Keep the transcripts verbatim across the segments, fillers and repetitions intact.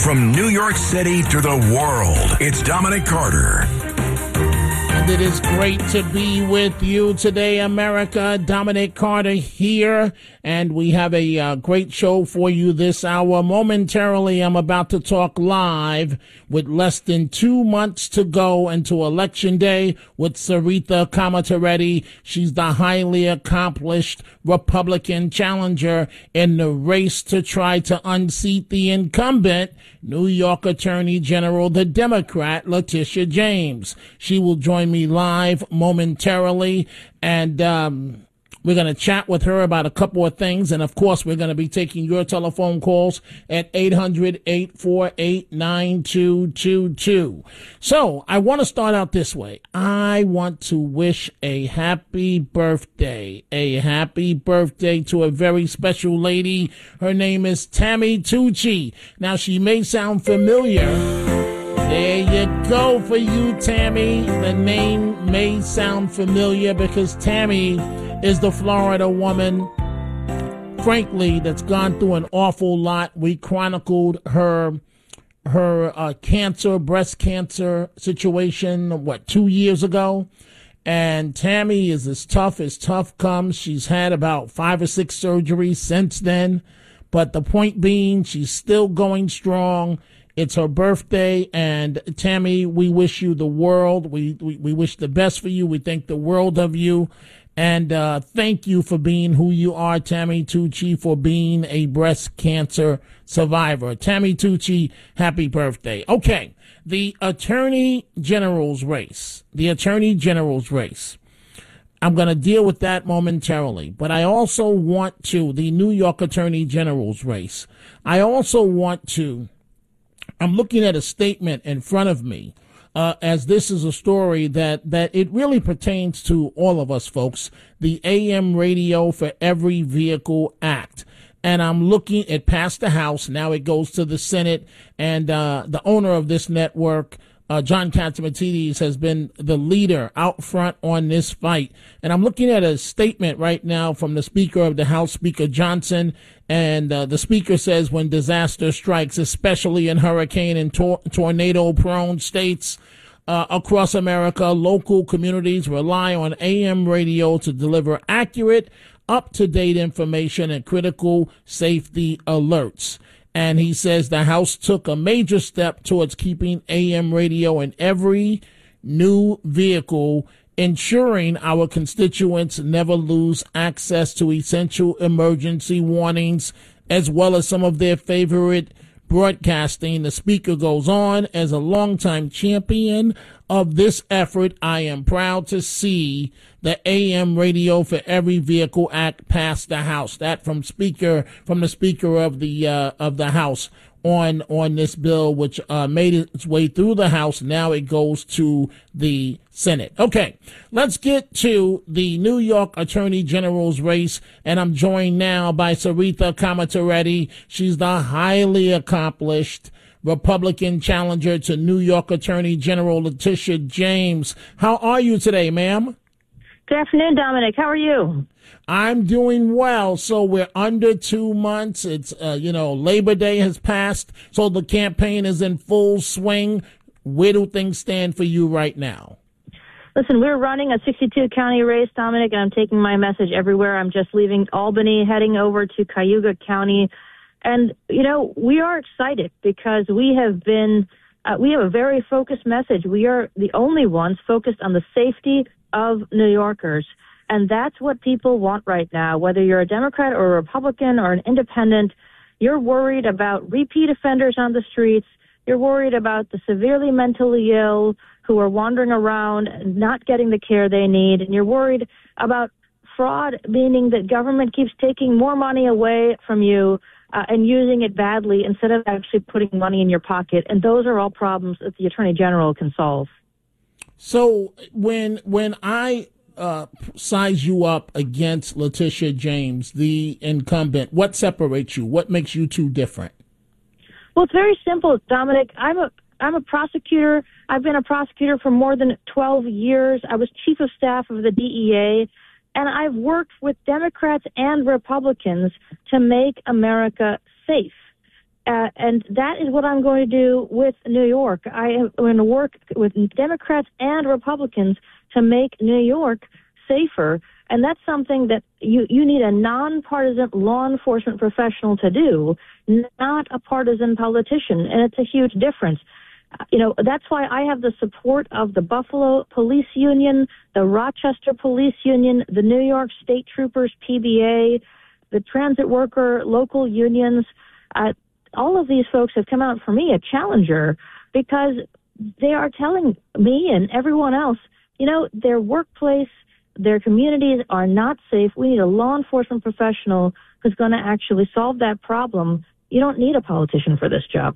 From New York City to the world, it's Dominic Carter. And it is great to be with you today, America. Dominic Carter here, and we have a uh, great show for you this hour. Momentarily, I'm about to talk live with less than two months to go into Election Day with Sarita Kamatareddy. She's the highly accomplished Republican challenger in the race to try to unseat the incumbent New York Attorney General, the Democrat, Letitia James. She will join me live momentarily, and um, we're going to chat with her about a couple of things. And, of course, we're going to be taking your telephone calls at eight hundred, eight four eight, nine two two two. So I want to start out this way. I want to wish a happy birthday, a happy birthday to a very special lady. Her name is Tammy Tucci. Now, she may sound familiar. There you go for you, Tammy. The name may sound familiar because Tammy is the Florida woman, frankly, that's gone through an awful lot. We chronicled her her uh, cancer, breast cancer situation, what, two years ago? And Tammy is as tough as tough comes. She's had about five or six surgeries since then. But the point being, she's still going strong. It's her birthday, and Tammy, we wish you the world. We, we, we wish the best for you. We think the world of you. And uh, thank you for being who you are, Tammy Tucci, for being a breast cancer survivor. Tammy Tucci, happy birthday. Okay, the Attorney General's race. The Attorney General's race. I'm going to deal with that momentarily. But I also want to, the New York Attorney General's race. I also want to, I'm looking at a statement in front of me. Uh, as this is a story that, that it really pertains to all of us, folks, the A M Radio for Every Vehicle Act. And I'm looking, it passed the House, now it goes to the Senate, and uh, the owner of this network, uh, John Catsimatidis, has been the leader out front on this fight. And I'm looking at a statement right now from the Speaker of the House, Speaker Johnson, and uh, the Speaker says when disaster strikes, especially in hurricane and tor- tornado-prone states uh, across America, local communities rely on A M radio to deliver accurate, up-to-date information and critical safety alerts. And he says the House took a major step towards keeping A M radio in every new vehicle, ensuring our constituents never lose access to essential emergency warnings, as well as some of their favorite broadcasting. The Speaker goes on, as a longtime champion of this effort, I am proud to see the A M Radio for Every Vehicle Act pass the House. That from Speaker, from the Speaker of the uh, of the House on on this bill, which uh, made its way through the House. Now it goes to the Senate. Okay, let's get to the New York Attorney General's race, and I'm joined now by Sarita Kamatareddy. She's the highly accomplished Republican challenger to New York Attorney General Letitia James. How are you today, ma'am? Good afternoon, Dominic. How are you? I'm doing well. So we're under two months. It's, uh, you know, Labor Day has passed, so the campaign is in full swing. Where do things stand for you right now? Listen, we're running a sixty-two county race, Dominic, and I'm taking my message everywhere. I'm just leaving Albany, heading over to Cayuga County. And, you know, we are excited because we have been, uh, we have a very focused message. We are the only ones focused on the safety of New Yorkers. And that's what people want right now. Whether you're a Democrat or a Republican or an independent, you're worried about repeat offenders on the streets. You're worried about the severely mentally ill who are wandering around and not getting the care they need. And you're worried about fraud, meaning that government keeps taking more money away from you uh, and using it badly instead of actually putting money in your pocket. And those are all problems that the Attorney General can solve. So when when I uh, size you up against Letitia James, the incumbent, what separates you? What makes you two different? Well, it's very simple, Dominic. I'm a I'm a prosecutor. I've been a prosecutor for more than twelve years. I was chief of staff of the D E A, and I've worked with Democrats and Republicans to make America safe. Uh, and that is what I'm going to do with New York. I am going to work with Democrats and Republicans to make New York safer. And that's something that you, you need a nonpartisan law enforcement professional to do, not a partisan politician. And it's a huge difference. You know, that's why I have the support of the Buffalo Police Union, the Rochester Police Union, the New York State Troopers, P B A, the transit worker, local unions. Uh, all of these folks have come out for me, a challenger, because they are telling me and everyone else, you know, their workplace, their communities are not safe. We need a law enforcement professional who's going to actually solve that problem. You don't need a politician for this job.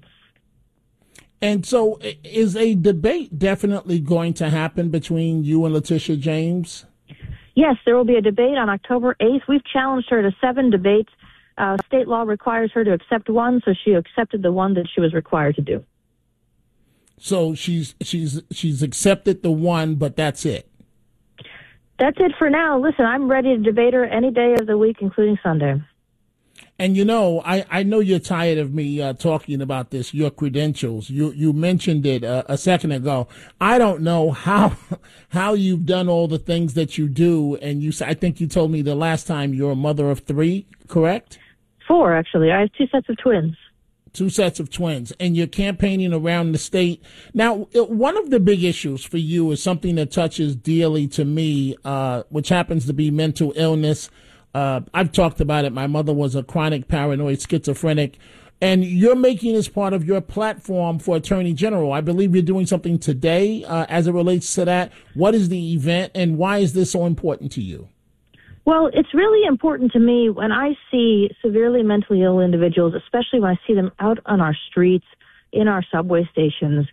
And so is a debate definitely going to happen between you and Letitia James? Yes, there will be a debate on October eighth. We've challenged her to seven debates. Uh, state law requires her to accept one, so she accepted the one that she was required to do. So she's she's she's accepted the one, but that's it. That's it for now. Listen, I'm ready to debate her any day of the week, including Sunday. And, you know, I, I know you're tired of me uh, talking about this, your credentials. You you mentioned it uh, a second ago. I don't know how how you've done all the things that you do. And you, I think you told me the last time you're a mother of three, correct? Four, actually. I have two sets of twins. Two sets of twins. And you're campaigning around the state. Now, one of the big issues for you is something that touches dearly to me, uh, which happens to be mental illness. Uh, I've talked about it. My mother was a chronic paranoid schizophrenic, and you're making this part of your platform for Attorney General. I believe you're doing something today uh, as it relates to that. What is the event, and why is this so important to you? Well, it's really important to me when I see severely mentally ill individuals, especially when I see them out on our streets, in our subway stations.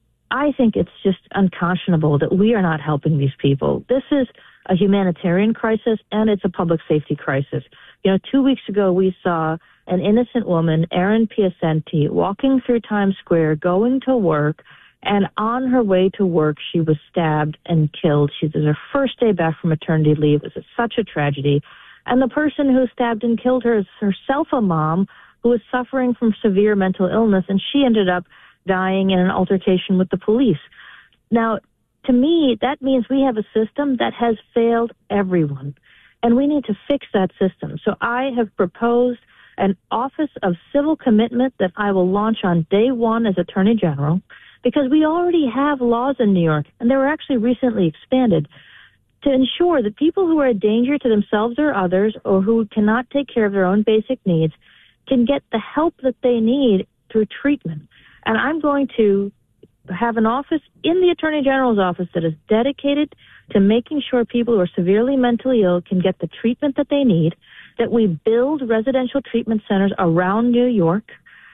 I think it's just unconscionable that we are not helping these people. This is a humanitarian crisis, and it's a public safety crisis. You know, two weeks ago, we saw an innocent woman, Erin Piacenti, walking through Times Square, going to work, and on her way to work, she was stabbed and killed. She was her first day back from maternity leave. It was such a tragedy. And the person who stabbed and killed her is herself a mom who was suffering from severe mental illness, and she ended up dying in an altercation with the police. Now, to me, that means we have a system that has failed everyone, and we need to fix that system. So I have proposed an Office of Civil Commitment that I will launch on day one as Attorney General, because we already have laws in New York, and they were actually recently expanded, to ensure that people who are a danger to themselves or others, or who cannot take care of their own basic needs, can get the help that they need through treatment. And I'm going to have an office in the Attorney General's office that is dedicated to making sure people who are severely mentally ill can get the treatment that they need, that we build residential treatment centers around New York,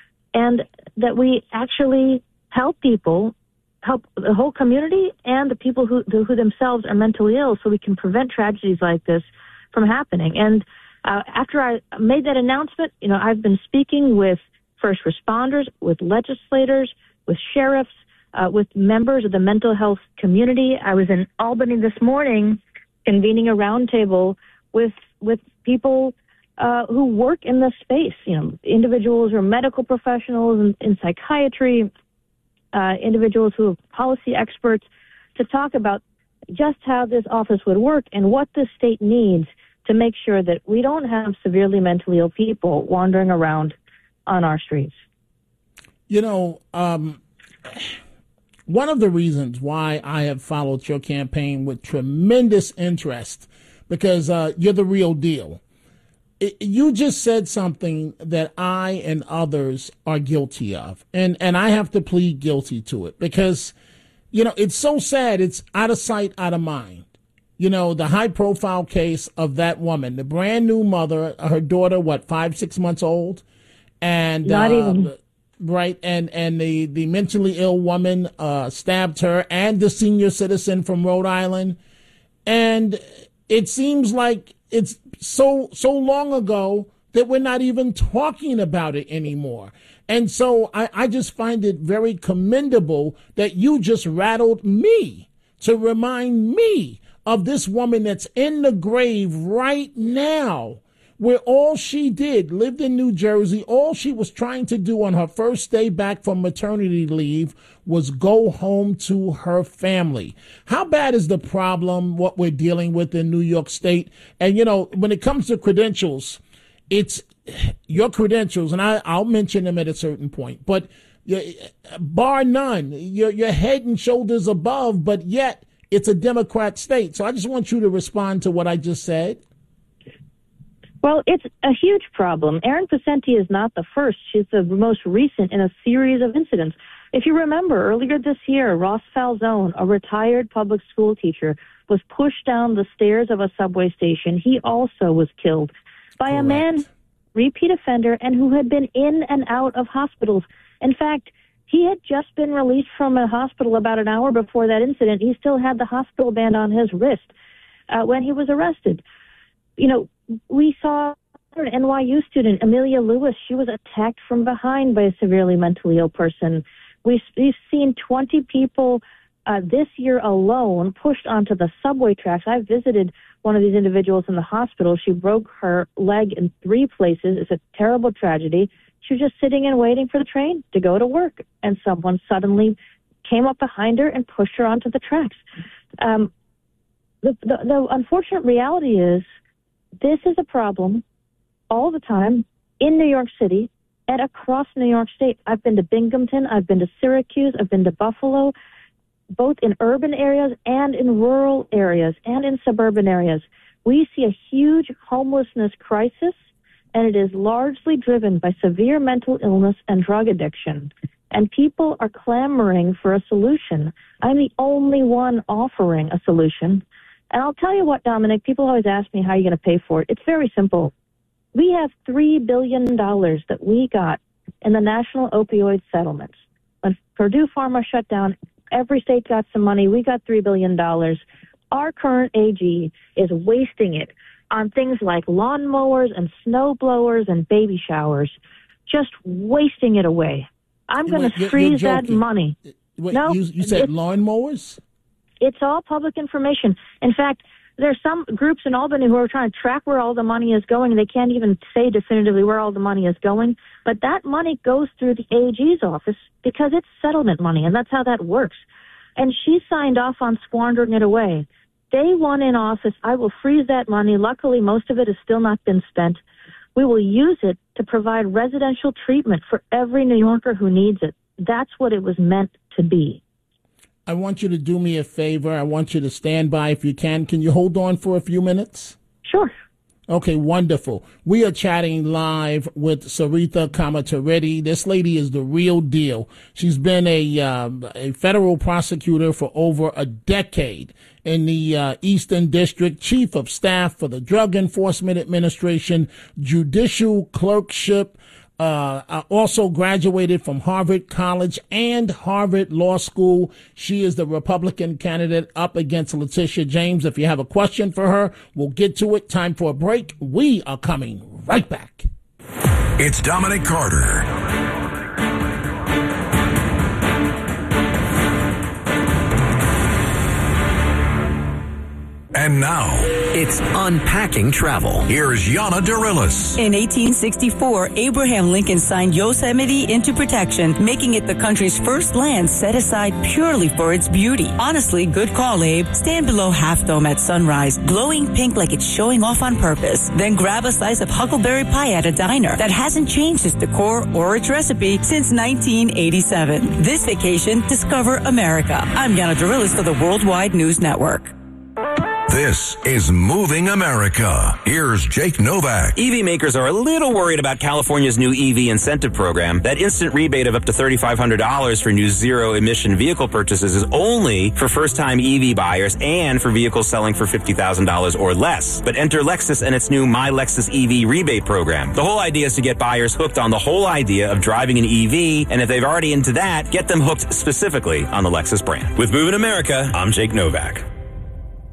and that we actually help people, help the whole community and the people who, who themselves are mentally ill, so we can prevent tragedies like this from happening. And uh, after I made that announcement, you know, I've been speaking with first responders, with legislators, with sheriffs, Uh, with members of the mental health community. I was in Albany this morning convening a roundtable with with people uh, who work in the space, you know, individuals who are medical professionals in, in psychiatry, uh, individuals who are policy experts, to talk about just how this office would work and what the state needs to make sure that we don't have severely mentally ill people wandering around on our streets. You know, um, one of the reasons why I have followed your campaign with tremendous interest, because uh, you're the real deal. It, you just said something that I and others are guilty of, and, and I have to plead guilty to it because, you know, it's so sad. It's out of sight, out of mind. You know, the high-profile case of that woman, the brand-new mother, her daughter, what, five, six months old? And Not uh, even... Right, and and the, the mentally ill woman uh, stabbed her, and the senior citizen from Rhode Island, and it seems like it's so so long ago that we're not even talking about it anymore. And so I, I just find it very commendable that you just rattled me to remind me of this woman that's in the grave right now, where all she did, lived in New Jersey, all she was trying to do on her first day back from maternity leave was go home to her family. How bad is the problem, what we're dealing with in New York State? And, you know, when it comes to credentials, it's your credentials, and I, I'll mention them at a certain point, but bar none, you're, you're head and shoulders above, but yet it's a Democrat state. So I just want you to respond to what I just said. Well, it's a huge problem. Erin Facenti is not the first. She's the most recent in a series of incidents. If you remember, earlier this year, Ross Falzone, a retired public school teacher, was pushed down the stairs of a subway station. He also was killed by Correct. a man, repeat offender, and who had been in and out of hospitals. In fact, he had just been released from a hospital about an hour before that incident. He still had the hospital band on his wrist uh, when he was arrested. You know, we saw an N Y U student, Amelia Lewis. She was attacked from behind by a severely mentally ill person. We've, we've seen twenty people uh, this year alone pushed onto the subway tracks. I visited one of these individuals in the hospital. She broke her leg in three places. It's a terrible tragedy. She was just sitting and waiting for the train to go to work, and someone suddenly came up behind her and pushed her onto the tracks. Um, the, the, the unfortunate reality is this is a problem all the time in New York City and across New York State. I've been to Binghamton, I've been to Syracuse, I've been to Buffalo, both in urban areas and in rural areas and in suburban areas. We see a huge homelessness crisis, and it is largely driven by severe mental illness and drug addiction. And people are clamoring for a solution. I'm the only one offering a solution. And I'll tell you what, Dominic, people always ask me how you're going to pay for it. It's very simple. We have three billion dollars that we got in the national opioid settlements. When Purdue Pharma shut down, every state got some money. We got three billion dollars. Our current A G is wasting it on things like lawnmowers and snow blowers and baby showers, just wasting it away. I'm going to freeze that money. Wait, no, you, you said lawnmowers? It's all public information. In fact, there's some groups in Albany who are trying to track where all the money is going. They can't even say definitively where all the money is going. But that money goes through the A G's office because it's settlement money, and that's how that works. And she signed off on squandering it away. Day one in office, I will freeze that money. Luckily, most of it has still not been spent. We will use it to provide residential treatment for every New Yorker who needs it. That's what it was meant to be. I want you to do me a favor. I want you to stand by if you can. Can you hold on for a few minutes? Sure. Okay, wonderful. We are chatting live with Sarita Kamatareddy. This lady is the real deal. She's been a uh, a federal prosecutor for over a decade in the uh, Eastern District, chief of staff for the Drug Enforcement Administration, judicial clerkship. Uh, also graduated from Harvard College and Harvard Law School. She is the Republican candidate up against Letitia James. If you have a question for her, we'll get to it. Time for a break. We are coming right back. It's Dominic Carter. And now, it's Unpacking Travel. Here's Yana Dirilis. In eighteen sixty-four, Abraham Lincoln signed Yosemite into protection, making it the country's first land set aside purely for its beauty. Honestly, good call, Abe. Stand below Half Dome at sunrise, glowing pink like it's showing off on purpose. Then grab a slice of Huckleberry Pie at a diner that hasn't changed its decor or its recipe since nineteen eighty-seven. This vacation, discover America. I'm Yana Dirilis for the Worldwide News Network. This is Moving America. Here's Jake Novak. E V makers are a little worried about California's new E V incentive program. That instant rebate of up to three thousand five hundred dollars for new zero-emission vehicle purchases is only for first-time E V buyers and for vehicles selling for fifty thousand dollars or less. But enter Lexus and its new My Lexus E V rebate program. The whole idea is to get buyers hooked on the whole idea of driving an E V, and if they've already into that, get them hooked specifically on the Lexus brand. With Moving America, I'm Jake Novak.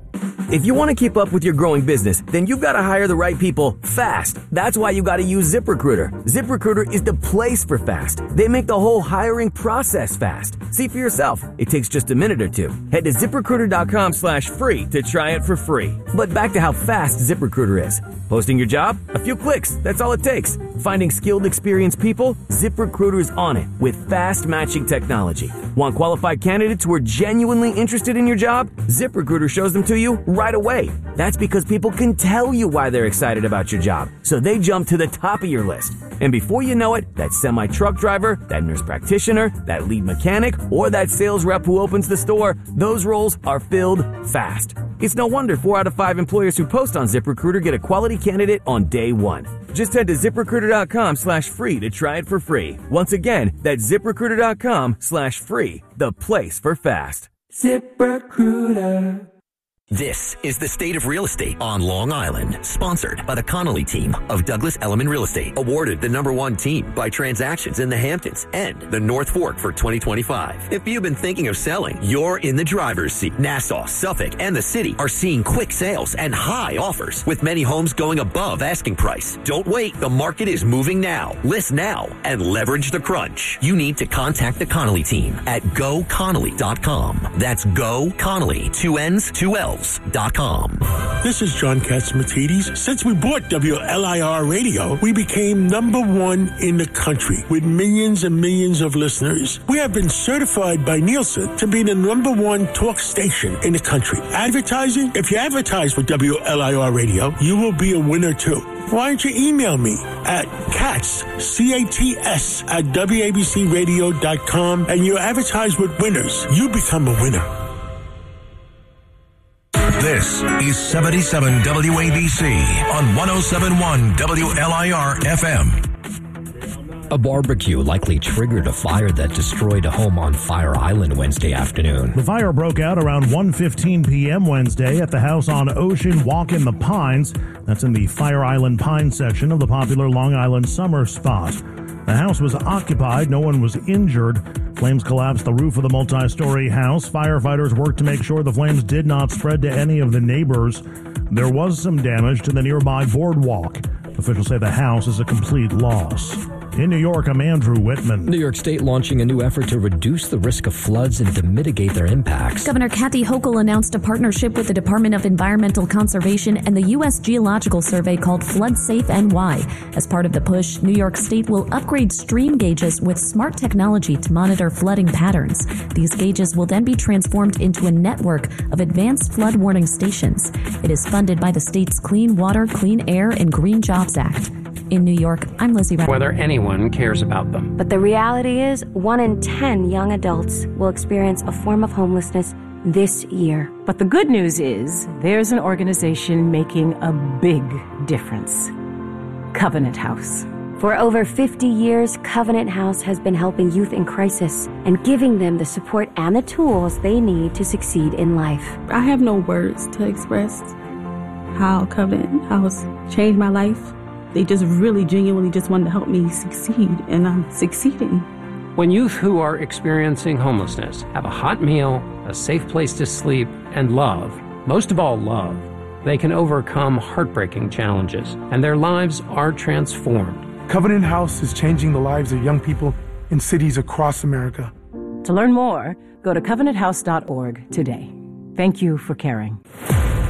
If you want to keep up with your growing business, then you've got to hire the right people fast. That's why you got to use ZipRecruiter. ZipRecruiter is the place for fast. They make the whole hiring process fast. See for yourself. It takes just a minute or two. Head to ZipRecruiter.com slash free to try it for free. But back to how fast ZipRecruiter is. Posting your job? A few clicks. That's all it takes. Finding skilled, experienced people? ZipRecruiter's on it with fast matching technology. Want qualified candidates who are genuinely interested in your job? ZipRecruiter shows them to you right away. That's because people can tell you why they're excited about your job, so they jump to the top of your list. And before you know it, that semi-truck driver, that nurse practitioner, that lead mechanic, or that sales rep who opens the store, those roles are filled fast. It's no wonder four out of five employers who post on ZipRecruiter get a quality candidate on day one. Just head to ZipRecruiter.com slash free to try it for free. Once again, that's ZipRecruiter.com slash free, the place for fast. ZipRecruiter. This is The State of Real Estate on Long Island, sponsored by the Connolly team of Douglas Elliman Real Estate, awarded the number one team by transactions in the Hamptons and the North Fork for twenty twenty-five. If you've been thinking of selling, you're in the driver's seat. Nassau, Suffolk, and the city are seeing quick sales and high offers, with many homes going above asking price. Don't wait. The market is moving now. List now and leverage the crunch. You need to contact the Connolly team at go connolly dot com. That's Go Connolly, two N's, two L's. Dot com. This is John Catsimatidis. Since we bought W L I R Radio, we became number one in the country with millions and millions of listeners. We have been certified by Nielsen to be the number one talk station in the country. Advertising? If you advertise with W L I R Radio, you will be a winner too. Why don't you email me at Cats, C A T S, at W A B C radio dot com, and you advertise with winners. You become a winner. This is seventy-seven W A B C on one oh seven point one W L I R F M. A barbecue likely triggered a fire that destroyed a home on Fire Island Wednesday afternoon. The fire broke out around one fifteen p.m. Wednesday at the house on Ocean Walk in the Pines. That's in the Fire Island Pine section of the popular Long Island summer spot. The house was occupied. No one was injured. Flames collapsed the roof of the multi-story house. Firefighters worked to make sure the flames did not spread to any of the neighbors. There was some damage to the nearby boardwalk. Officials say the house is a complete loss. In New York, I'm Andrew Whitman. New York State launching a new effort to reduce the risk of floods and to mitigate their impacts. Governor Kathy Hochul announced a partnership with the Department of Environmental Conservation and the U S Geological Survey called Flood Safe N Y. As part of the push, New York State will upgrade stream gauges with smart technology to monitor flooding patterns. These gauges will then be transformed into a network of advanced flood warning stations. It is funded by the state's Clean Water, Clean Air, and Green Jobs Act. In New York, I'm Lizzie Ryan. Whether anyone cares about them. But the reality is, one in ten young adults will experience a form of homelessness this year. But the good news is, there's an organization making a big difference. Covenant House. For over fifty years, Covenant House has been helping youth in crisis and giving them the support and the tools they need to succeed in life. I have no words to express how Covenant House changed my life. They just really genuinely just wanted to help me succeed, and I'm succeeding. When youth who are experiencing homelessness have a hot meal, a safe place to sleep, and love, most of all love, they can overcome heartbreaking challenges, and their lives are transformed. Covenant House is changing the lives of young people in cities across America. To learn more, go to covenant house dot org today. Thank you for caring.